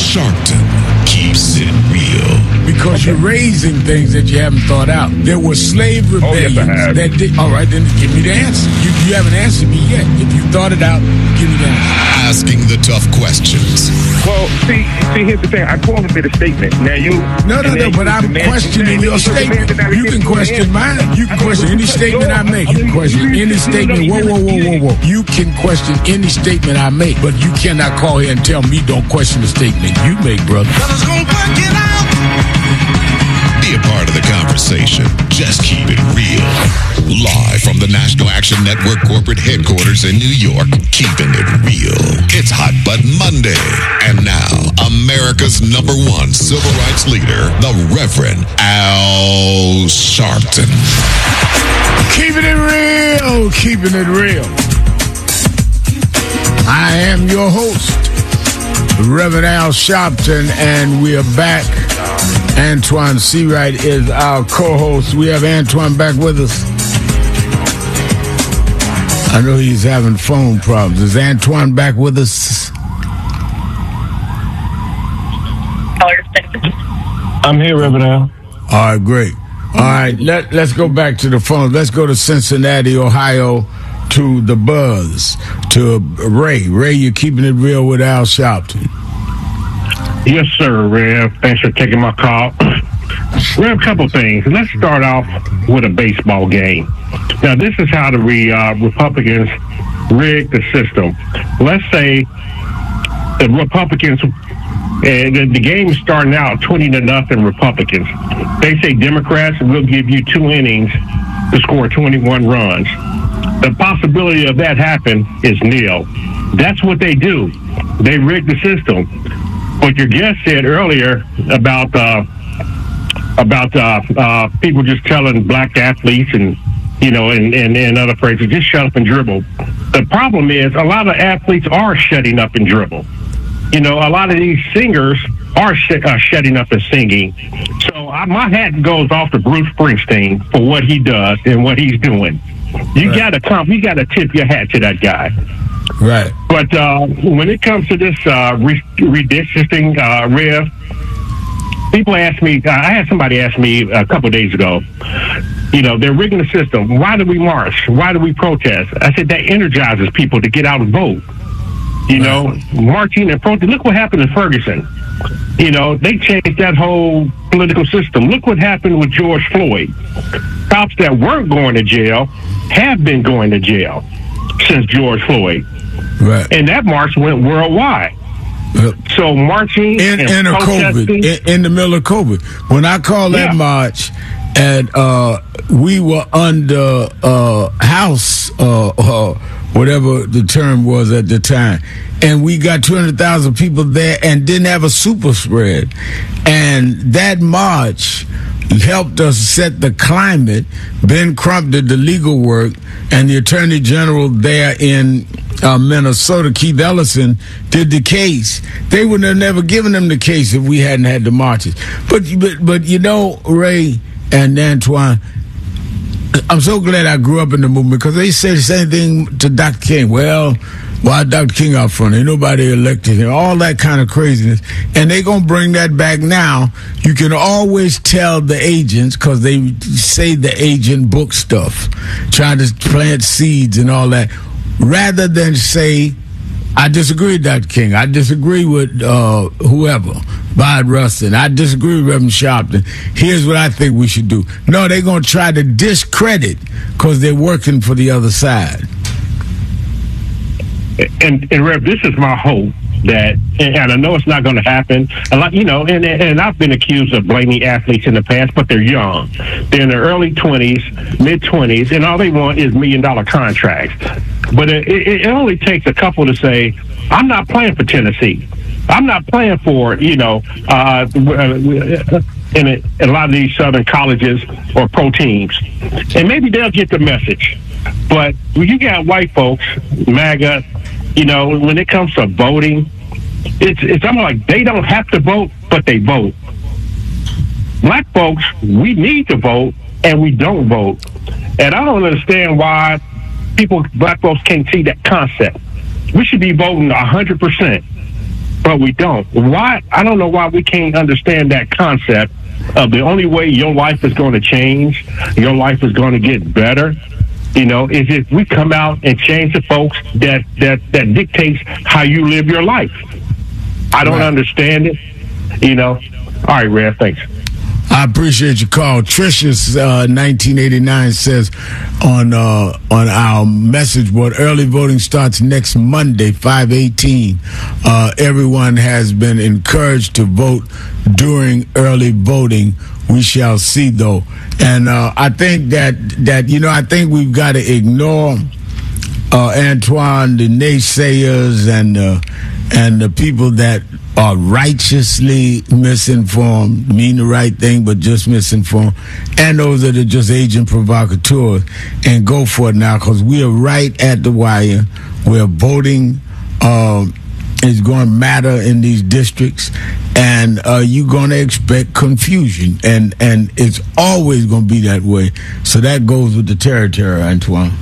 Sharpton keeps it real. Because you're raising things that you haven't thought out. There were slave rebellions that did. All right, then give me the answer. You haven't answered me yet. If you thought it out, give me the answer. Asking the tough questions. Well, see, here's the thing. I called it a statement. Now you. No, but I'm questioning your statement. You can question mine. You can question any statement I make. You can question any statement. Whoa. You can question any statement I make, but you cannot call here and tell me don't question the statement you make, brother. Be a part of the conversation. Just keep it real. Live from the National Action Network corporate headquarters in New York, keeping it real. It's Hot Button Monday. And now, America's #1 civil rights leader, the Reverend Al Sharpton. Keeping it real. Keeping it real. I am your host, Reverend Al Sharpton, and we are back. Antoine Seawright is our co-host. We have Antoine back with us. I know he's having phone problems. Is Antoine back with us? I'm here, Reverend Al. All right, great. All right, let's go back to the phone. Let's go to Cincinnati, Ohio, to the Buzz, to Ray. Ray, you're keeping it real with Al Sharpton. Yes, sir, Rev. Thanks for taking my call. Rev, a couple things. Let's start off with a baseball game. Now, this is how the Republicans rigged the system. Let's say the Republicans, the game is starting out 20-0 Republicans. They say Democrats will give you 2 innings to score 21 runs. The possibility of that happen is nil. That's what they do. They rig the system. What your guest said earlier about people just telling black athletes and other phrases, just shut up and dribble. The problem is a lot of athletes are shutting up and dribble. A lot of these singers are shutting up and singing. So my hat goes off to Bruce Springsteen for what he does and what he's doing. You got to tip your hat to that guy. Right. But when it comes to this redistricting, Rev, people ask me, I had somebody ask me a couple of days ago, they're rigging the system. Why do we march? Why do we protest? I said that energizes people to get out and vote. Marching and protesting. Look what happened in Ferguson. They changed that whole political system. Look what happened with George Floyd. Cops that weren't going to jail have been going to jail since George Floyd. Right. And that march went worldwide. So marching in the middle of COVID. When I call that march, and we were under house, whatever the term was at the time, and we got 200,000 people there and didn't have a super spread. And that march helped us set the climate. Ben Crump did the legal work, and the Attorney General there in Minnesota, Keith Ellison, did the case. They would have never given them the case if we hadn't had the marches. But Ray and Antoine, I'm so glad I grew up in the movement, because they said the same thing to Dr. King. Well, why Dr. King out front? Ain't nobody elected him. All that kind of craziness. And they're going to bring that back now. You can always tell the agents, because they say the agent book stuff, trying to plant seeds and all that, rather than say, I disagree with Dr. King. I disagree with whoever, Bob Rustin. I disagree with Reverend Sharpton. Here's what I think we should do. No, they're going to try to discredit because they're working for the other side. And Rev, this is my hope that, and I know it's not going to happen a lot, and I've been accused of blaming athletes in the past, but they're young. They're in their early 20s, mid-20s, and all they want is $1 million contracts. But it only takes a couple to say, I'm not playing for Tennessee. I'm not playing for, in a lot of these southern colleges or pro teams. And maybe they'll get the message. But when you got white folks, MAGA, when it comes to voting, it's almost like they don't have to vote, but they vote. Black folks, we need to vote, and we don't vote. And I don't understand why black folks can't see that concept. We should be voting 100%. but we don't. Why? I don't know why we can't understand that concept of the only way your life is going to change, your life is going to get better, is if we come out and change the folks that dictates how you live your life. I don't understand it, All right, Rev, thanks. I appreciate your call. Trisha's 1989 says on our message board, early voting starts next Monday, 5/18. Everyone has been encouraged to vote during early voting. We shall see, though. And I think that I think we've got to ignore Antoine, the naysayers, and the people that are righteously misinformed, mean the right thing, but just misinformed, and those that are just agent provocateurs, and go for it now, because we are right at the wire. We're voting is going to matter in these districts, and you're going to expect confusion, and it's always going to be that way. So that goes with the territory, Antoine.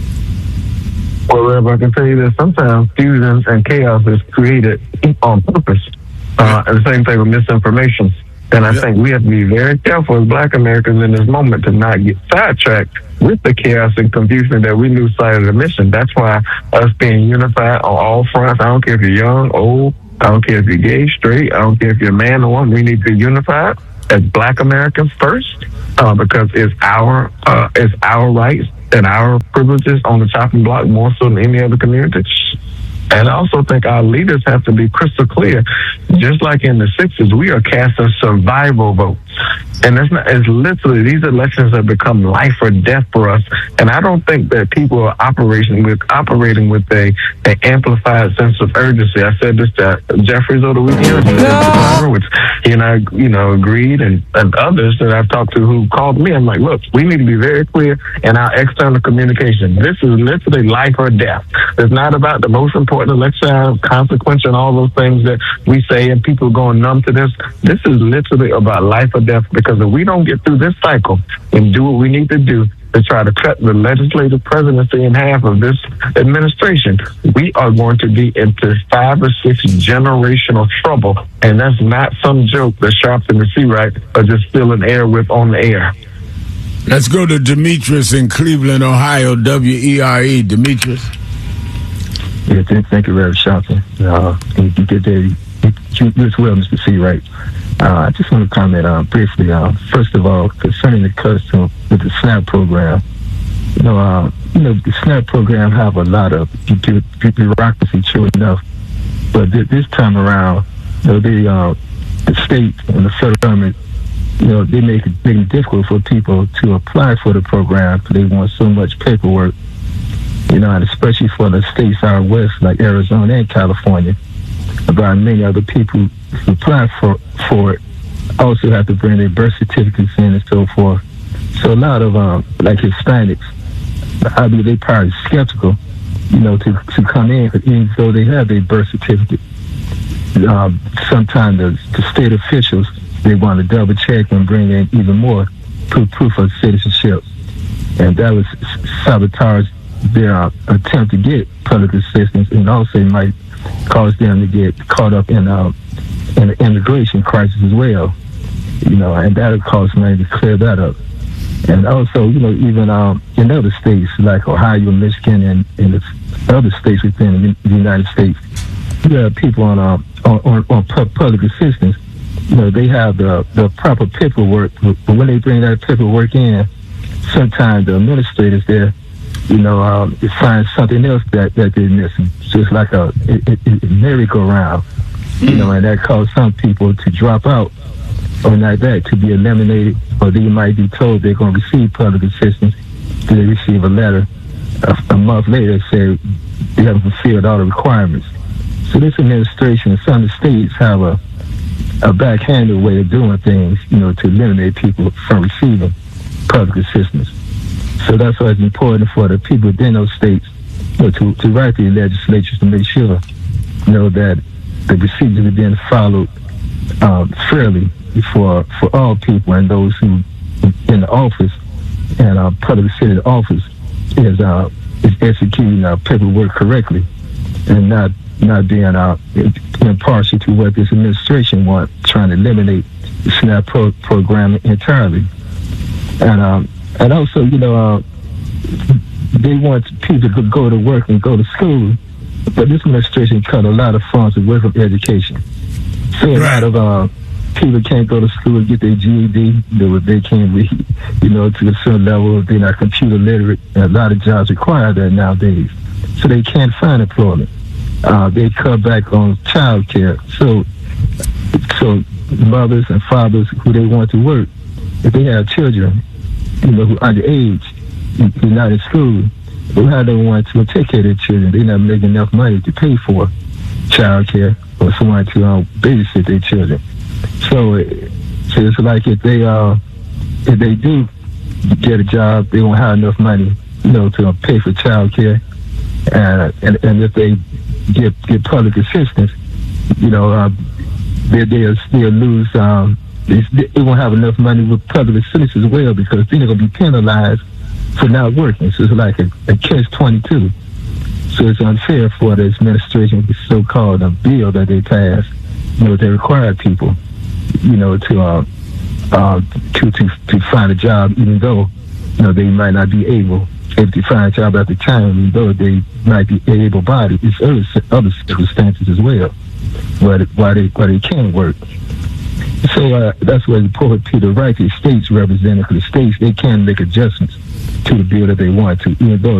Well, Rev, I can tell you this. Sometimes confusion and chaos is created on purpose. And the same thing with misinformation. And I think we have to be very careful as Black Americans in this moment to not get sidetracked with the chaos and confusion that we lose sight of the mission. That's why us being unified on all fronts, I don't care if you're young, old, I don't care if you're gay, straight, I don't care if you're a man or woman, we need to be unified as Black Americans first, because it's our rights and our privileges on the chopping block more so than any other community. And I also think our leaders have to be crystal clear. Just like in the 60s, we are casting survival votes. And it's literally, these elections have become life or death for us. And I don't think that people are operating with an amplified sense of urgency. I said this to Jeffries over the weekend, which he and I, agreed, and others that I've talked to who called me. I'm like, look, we need to be very clear in our external communication. This is literally life or death. It's not about the most important election, consequence, and all those things that we say, and people going numb to this. This is literally about life or death, because if we don't get through this cycle and do what we need to do to try to cut the legislative presidency in half of this administration, we are going to be into 5 or 6 generational trouble. And that's not some joke that Sharpton and Seawright are just filling air with on the air. Let's go to Demetrius in Cleveland, Ohio, WERE. Demetrius. Yeah, thank you, Reverend Sharpton. You did you as well, Mr. Seawright. I just want to comment briefly. First of all, concerning the custom with the SNAP program, the SNAP program have a lot of bureaucracy, true enough. But this time around, the state and the federal government, they make it difficult for people to apply for the program because they want so much paperwork. And especially for the states out west like Arizona and California, about many other people who apply for it also have to bring their birth certificates in and so forth. So a lot of like Hispanics, I believe they probably skeptical, to come in, even though they have their birth certificate. Sometimes the state officials, they want to double check and bring in even more proof of citizenship, and that was sabotage their attempt to get public assistance, and also might cause them to get caught up in an immigration crisis as well, and that would cost money to clear that up. And also, even in other states like Ohio, Michigan, and the other states within the United States, you have people on public assistance. They have the proper paperwork, but when they bring that paperwork in, sometimes the administrators there, find something else that they're missing, just like a merry-go-round, and that caused some people to drop out or not that, to be eliminated, or they might be told they're going to receive public assistance. They receive a letter a month later that says they haven't fulfilled all the requirements. So this administration and some of the states have a backhanded way of doing things, to eliminate people from receiving public assistance. So that's why it's important for the people within those states to write to the legislatures to make sure, that the procedures are being followed fairly for all people, and those who in the office and public city office is executing paperwork correctly and not not being impartial to what this administration wants, trying to eliminate the SNAP program entirely. And also, they want people to go to work and go to school, but this administration cut a lot of funds away from education. So a lot of people can't go to school and get their GED. They can't read, to a certain level. They're not computer literate. And a lot of jobs require that nowadays. So they can't find employment. They cut back on child care. So mothers and fathers who they want to work, if they have children, who are underage, who are not in school, how they want to take care of their children. They're not making enough money to pay for child care or someone to babysit their children. So it's like if they do get a job, they won't have enough money, to pay for child care, and if they get public assistance, they'll still lose. They won't have enough money with public assistance as well, because then they're gonna be penalized for not working. So it's like a catch-22. So it's unfair for the administration with the so-called bill that they passed. They require people, to find a job, even though they might not be able to find a job at the time, even though they might be able-bodied. It's other circumstances as well, why they can't work. So that's where the poet Peter Wright, the states representative for the states, they can make adjustments to the bill that they want to, even though